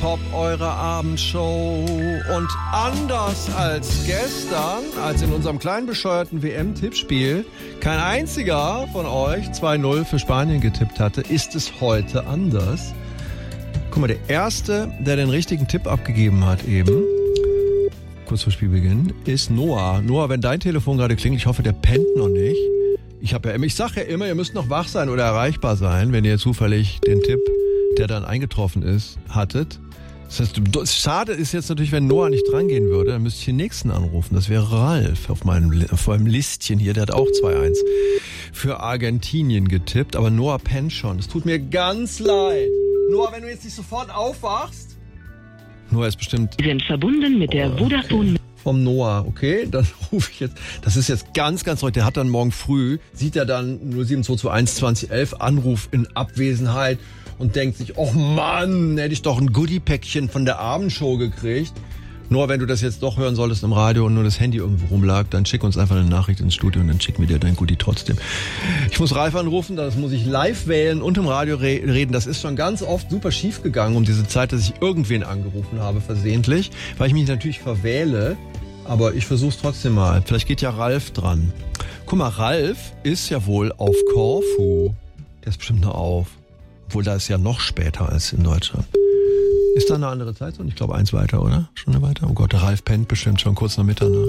Pop, eure Abendshow. Und anders als gestern, als in unserem kleinen bescheuerten WM-Tippspiel kein einziger von euch 2-0 für Spanien getippt hatte, ist es heute anders. Guck mal, der Erste, der den richtigen Tipp abgegeben hat eben, kurz vor Spielbeginn, ist Noah. Noah, wenn dein Telefon gerade klingelt, ich hoffe, der pennt noch nicht. Ich sage ja immer, ihr müsst noch wach sein oder erreichbar sein, wenn ihr zufällig den Tipp, der dann eingetroffen ist, hattet. Das heißt, schade ist jetzt natürlich, wenn Noah nicht drangehen würde, dann müsste ich den nächsten anrufen. Das wäre Ralf auf meinem Listchen hier. Der hat auch 2-1 für Argentinien getippt. Aber Noah pennt schon. Es tut mir ganz leid. Noah, wenn du jetzt nicht sofort aufwachst. Noah ist bestimmt... Sie sind verbunden mit der Vodafone... Vom Noah, okay, dann rufe ich jetzt, das ist jetzt ganz, ganz heute, der hat dann morgen früh, sieht er dann 07221 2011 Anruf in Abwesenheit und denkt sich, oh Mann, hätte ich doch ein Goodie-Päckchen von der Abendshow gekriegt. Noah, wenn du das jetzt doch hören solltest im Radio und nur das Handy irgendwo rumlag, dann schick uns einfach eine Nachricht ins Studio und dann schicken wir dir dein Goodie trotzdem. Ich muss Ralf anrufen, das muss ich live wählen und im Radio reden. Das ist schon ganz oft super schief gegangen um diese Zeit, dass ich irgendwen angerufen habe versehentlich, weil ich mich natürlich verwähle. Aber ich versuch's trotzdem mal. Vielleicht geht ja Ralf dran. Guck mal, Ralf ist ja wohl auf Korfu. Der ist bestimmt noch auf. Obwohl, da ist ja noch später als in Deutschland. Ist da eine andere Zeitzone? Ich glaube, 1 weiter, oder? Schon eine weiter? Oh Gott, der Ralf pennt bestimmt schon kurz nach Mitternacht.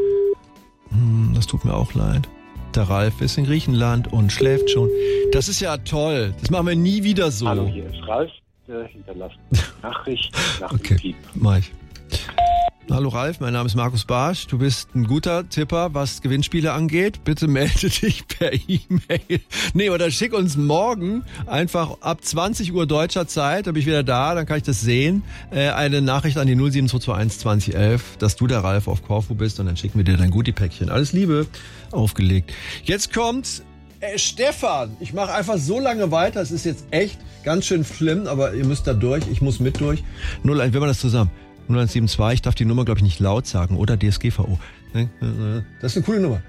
Das tut mir auch leid. Der Ralf ist in Griechenland und schläft schon. Das ist ja toll. Das machen wir nie wieder so. Hallo, hier ist Ralf. Hinterlasst Nachricht nach okay, dem Piep. Mach ich. Hallo Ralf, mein Name ist Markus Barsch. Du bist ein guter Tipper, was Gewinnspiele angeht. Bitte melde dich per E-Mail. Nee, oder schick uns morgen einfach ab 20 Uhr deutscher Zeit, da bin ich wieder da, dann kann ich das sehen, eine Nachricht an die 07221 2011, dass du der Ralf auf Korfu bist und dann schicken wir dir dein Goodie-Päckchen. Alles Liebe, aufgelegt. Jetzt kommt Stefan. Ich mache einfach so lange weiter, es ist jetzt echt ganz schön schlimm, aber ihr müsst da durch, ich muss mit durch. 01, wir machen das zusammen. 0172, ich darf die Nummer, glaube ich, nicht laut sagen, oder? DSGVO. Das ist eine coole Nummer.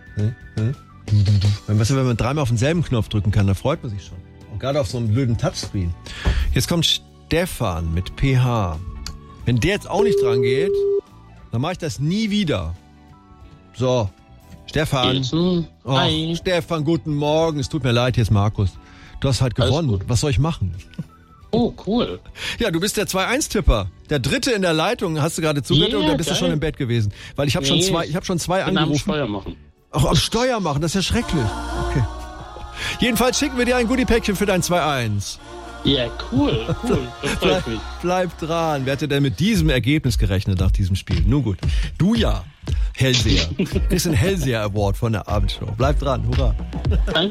Weißt du, wenn man dreimal auf denselben Knopf drücken kann, da freut man sich schon. Und gerade auf so einem blöden Touchscreen. Jetzt kommt Stefan mit PH. Wenn der jetzt auch nicht dran geht, dann mache ich das nie wieder. So, Stefan. Oh, Stefan, guten Morgen. Es tut mir leid, hier ist Markus. Du hast halt gewonnen. Was soll ich machen? Oh, cool. Ja, du bist der 2-1-Tipper. Der dritte in der Leitung. Hast du gerade zugehört oder bist du schon im Bett gewesen? Weil ich habe schon zwei angerufen. Am Steuer machen. Ach, am Steuer machen, das ist ja schrecklich. Okay. Jedenfalls schicken wir dir ein Goodie-Päckchen für dein 2-1. Ja, cool. Das freut mich. Bleib dran. Wer hätte denn mit diesem Ergebnis gerechnet nach diesem Spiel? Nun gut. Du ja. Hellseher. Du kriegst einen Hellseher-Award von der Abendshow. Bleib dran. Hurra. Danke.